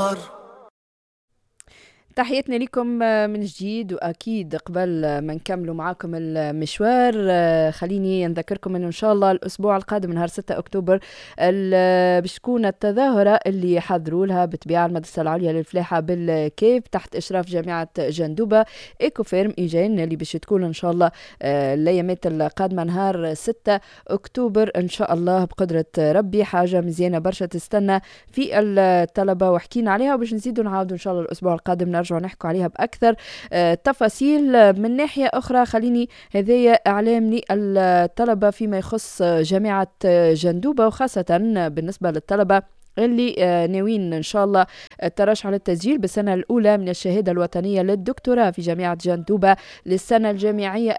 تحياتنا لكم من جديد، وأكيد قبل ما نكملوا معاكم المشوار خليني نذكركم أنه إن شاء الله الأسبوع القادم نهار 6 أكتوبر باش تكون التظاهرة اللي حضروا لها بطبيعة المدرسة العليا للفلاحة بالكيب تحت إشراف جامعة جندوبة إيكوفيرم إيجين، اللي باش تكون إن شاء الله الأيامات القادمة نهار 6 أكتوبر إن شاء الله بقدرة ربي. حاجة مزيانة برشا تستنى في الطلبة وحكينا عليها، وباش نزيدوا نعاودوا إن شاء الله الأسبوع القادم نرجع نحكوا عليها بأكثر تفاصيل. من ناحية أخرى خليني هذايا إعلام للطلبة فيما يخص جامعة جندوبة، وخاصة بالنسبة للطلبة اللي ناويين إن شاء الله الترشح على التسجيل بالسنة الأولى من الشهادة الوطنية للدكتوراه في جامعة جندوبة للسنة الجامعية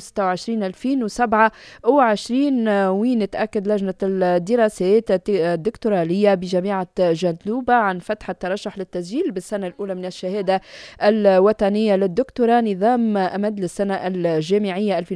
2026-2027، وين تأكد لجنة الدراسات الدكتورالية بجامعة جندوبة عن فتح الترشح للتسجيل بالسنة الأولى من الشهادة الوطنية للدكتوراه نظام أمد للسنة الجامعية 2026-2027،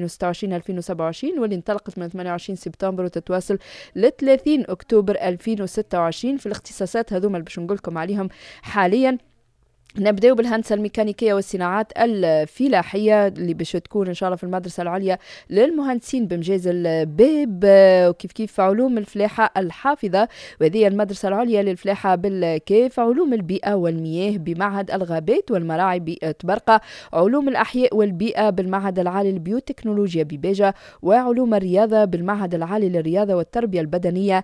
واللي انطلقت من 28 سبتمبر وتتواصل ل 30 أكتوبر 2026 في الاختصاصات هذوما اللي باش نقول لكم عليهم حاليا. نبداو بالهندسة الميكانيكية والصناعات الفلاحية اللي باش تكون إن شاء الله في المدرسة العليا للمهندسين بمجاز الباب، وكيف كيف علوم الفلاحة الحافظة، وهذه المدرسة العليا للفلاحة بالكيف، علوم البيئة والمياه بمعهد الغابات والمراعي بتبرقة، علوم الأحياء والبيئة بالمعهد العالي للبيوتكنولوجيا بباجة، وعلوم الرياضة بالمعهد العالي للرياضة والتربية البدنية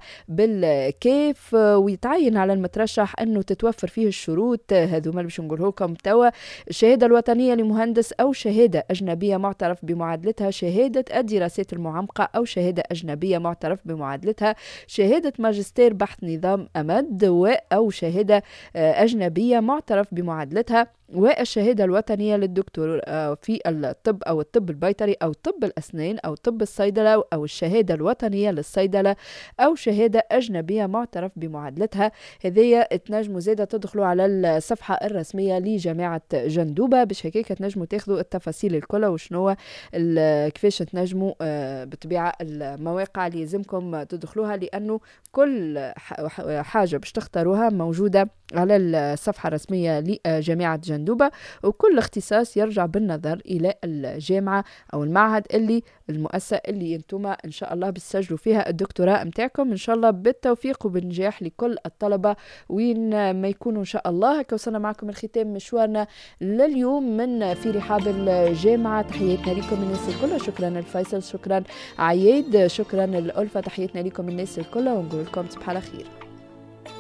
بالكيف. ويتعين على المترشح أنه تتوفر فيه الشروط هذوما باش نقوله لكم توا: الشهادة الوطنية لمهندس أو شهادة أجنبية معترف بمعادلتها، شهادة الدراسات المعمقة أو شهادة أجنبية معترف بمعادلتها، شهادة ماجستير بحث نظام أمد أو شهادة أجنبية معترف بمعادلتها، والشهادة الوطنية للدكتور في الطب أو الطب البيطري أو طب الأسنان أو طب الصيدلة، أو الشهادة الوطنية للصيدلة أو شهادة أجنبية معترف بمعادلتها. هذه تنجموا زيادة تدخلوا على الصفحة الرسمية لجامعة جندوبة باش هيك تنجموا تاخذوا التفاصيل الكل وشنو كيفاش تنجموا بطبيعة المواقع اللي يلزمكم تدخلوها، لأنه كل حاجة باش تختاروها موجودة على الصفحة الرسمية لجامعة جندوبة، وكل اختصاص يرجع بالنظر إلى الجامعة أو المعهد اللي المؤسسة اللي انتم إن شاء الله بتسجلوا فيها الدكتوراه متاعكم. إن شاء الله بالتوفيق وبالنجاح لكل الطلبة وين ما يكونوا إن شاء الله. هكا وصلنا معكم الختام مشوارنا لليوم من في رحاب الجامعة. تحياتنا لكم الناس الكل، شكرا الفيصل، شكرا عياد، شكرا الألفة، تحياتنا لكم الناس الكل، ونقول لكم تصبحوا على خير.